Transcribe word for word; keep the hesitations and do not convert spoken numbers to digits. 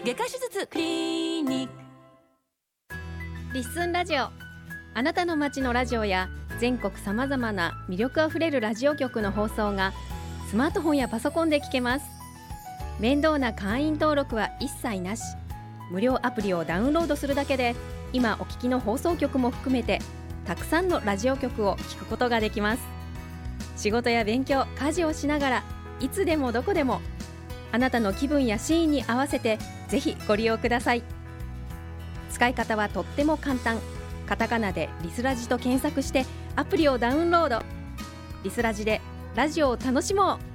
外科手術クリニック。 リッスンラジオ、あなたの街のラジオや全国さまざまな魅力あふれるラジオ局の放送がスマートフォンやパソコンで聞けます。面倒な会員登録は一切なし、無料アプリをダウンロードするだけで今お聞きの放送局も含めてたくさんのラジオ局を聞くことができます。仕事や勉強、家事をしながらいつでもどこでもあなたの気分やシーンに合わせてぜひご利用ください。使い方はとっても簡単。カタカナでリスラジと検索してアプリをダウンロード。リスラジでラジオを楽しもう。